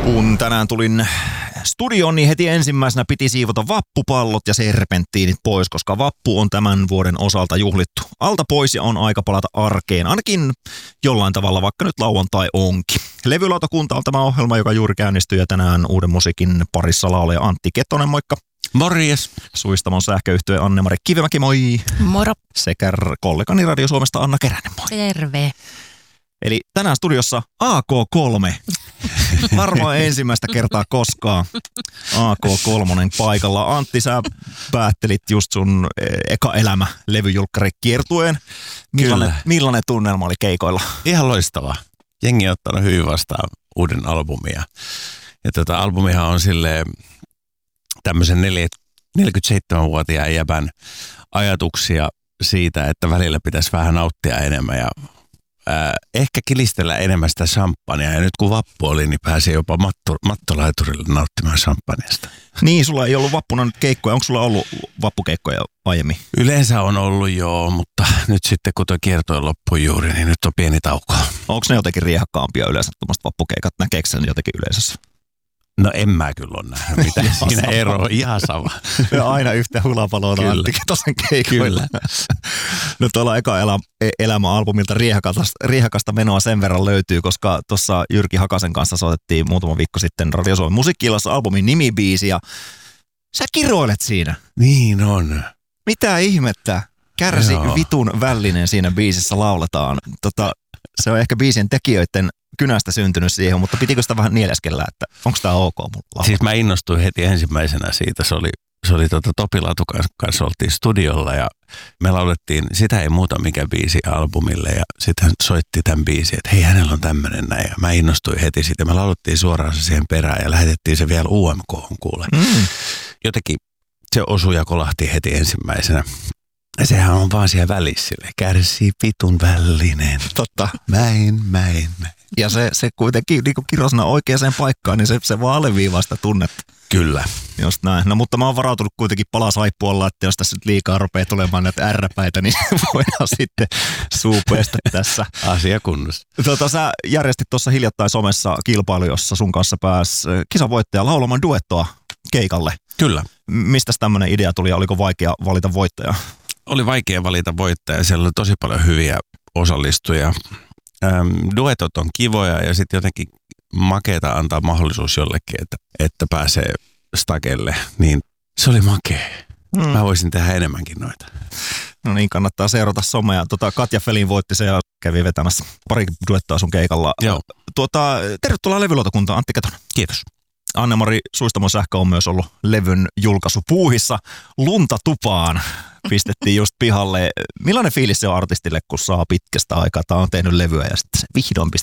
Kun tänään tulin studioon, niin heti ensimmäisenä piti siivota vappupallot ja serpenttiinit pois, koska vappu on tämän vuoden osalta juhlittu alta pois ja on aika palata arkeen, ainakin jollain tavalla, vaikka nyt lauantai onkin. Levylautakunta on tämä ohjelma, joka juuri käynnistyy ja tänään uuden musiikin parissa laulaja Antti Kettonen, moikka. Morjes. Suistamon sähköyhtyeen Anne-Mari Kivemäki, moi. Moro. Sekä kollegani Radio Suomesta Anna Keränen, moi. Terve. Eli tänään studiossa AK3. Varmaan ensimmäistä kertaa koskaan AK3 paikalla. Antti, sä päättelit just sun eka elämä levyjulkkarikiertueen. Millainen tunnelma oli keikoilla? Ihan loistavaa. Jengi on ottanut hyvin vastaan uuden albumia. Ja albumihan on silleen tämmöisen 47-vuotiaan jäbän ajatuksia siitä, että välillä pitäisi vähän nauttia enemmän ja ehkä kilistellä enemmän sitä champagnea. Ja nyt kun vappu oli, niin pääsi jopa mattolaiturille nauttimaan champagneasta. Niin, sulla ei ollut vappuna nyt keikkoja. Onko sulla ollut vappukeikkoja aiemmin? Yleensä on ollut joo, mutta nyt sitten kun tuo kiertue loppui juuri, niin nyt on pieni tauko. Onko ne jotenkin riehakkaampia yleensä tuommoiset vappukeikat? Näkeekö sen jotenkin yleisössä? No en mä kyllä ole nähnyt, mitä siinä ero on ihan sama. Ja aina yhtä hulapaloa Antti Ketosen keikoilla. No tuolla eka elämä-albumilta riehakasta menoa sen verran löytyy, koska tuossa Jyrki Hakasen kanssa soitettiin muutama viikko sitten Radio Suomen musiikki-illassa albumin nimibiisi ja sä kiroilet siinä. Niin on. Mitä ihmettä? Kärsi vitun vällinen siinä biisissä lauletaan. Se on ehkä biisin tekijöiden kynästä syntynyt siihen, mutta pitikö sitä vähän nieleskellä, että onko tämä ok mulla? Siis mä innostuin heti ensimmäisenä siitä. Se oli Topi Latukan kanssa oltiin studiolla ja me laulettiin Sitä ei muuta mikä biisi albumille ja sitten hän soitti tämän biisin, että hei hänellä on tämmöinen näin ja mä innostuin heti siitä. Me laulettiin suoraan se siihen perään ja lähetettiin se vielä UMK:hon kuule. Jotenkin se osui ja kolahti heti ensimmäisenä. Ja sehän on vaan siellä välissä, kärsii vitun vällinen. Totta. Mäin. Ja se kuitenkin niin kirosana oikeaan paikkaan, niin se vaan alleviivaa sitä tunnetta. Kyllä. Just näin. No mutta mä oon varautunut kuitenkin palasaipuolella, että jos tässä nyt liikaa rupeaa tulemaan näitä ärräpäitä, niin voidaan sitten suupeesta tässä. Asia kunnossa. Sä järjestit tuossa hiljattain somessa kilpailu, jossa sun kanssa pääsi kisavoittaja laulamaan duettoa keikalle. Kyllä. Mistäs tämmöinen idea tuli ja oliko vaikea valita voittajaa? Oli vaikea valita voittajaa. Siellä oli tosi paljon hyviä osallistujia. Duetot on kivoja ja sitten jotenkin makeeta antaa mahdollisuus jollekin, että pääsee stakelle. Niin se oli makea. Mä voisin tehdä enemmänkin noita. No niin, kannattaa seurata somea. Katja Felin voitti se ja kävi vetämässä pari duettoa sun keikalla. Joo. Tervetuloa levylautakuntaan, Antti Ketonen. Kiitos. Anne-Mari Suistamon sähkö on myös ollut levyn julkaisupuuhissa. Lunta tupaan pistettiin just pihalle. Millainen fiilis se on artistille, kun saa pitkästä aikaa? Tämä on tehnyt levyä ja sitten se vihdoin